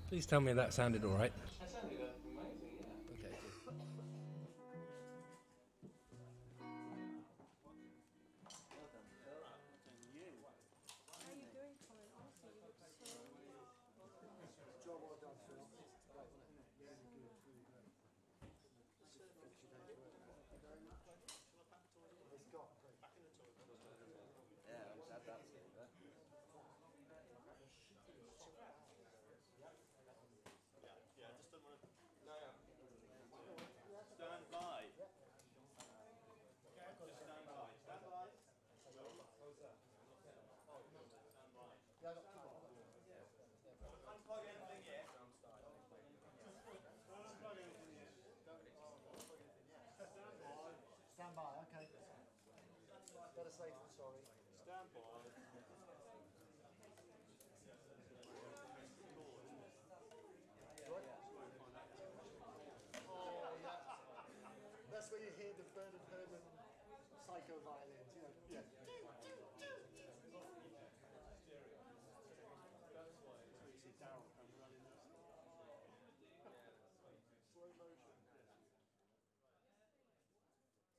Please tell me that sounded all right. That sounded amazing, yeah. Okay, good. How are you doing, Colin? Honestly, you look so... Job well done, Phil. Great, wasn't it? Really good, really great. Finish your day's work. Thank you very much. It's gone, great. Yeah, I'll just add that to it. Yeah, just don't want to. No, yeah. Stand by. Okay, just stand by. Stand by. Yeah, I got two more. Unplug anything yet. Don't unplug anything yet. Don't unplug anything yet. Stand by. Stand by, okay. Better safe than sorry. Stand by. Right? Oh, yeah. That's where you hear the Bernard Herrmann psycho violins.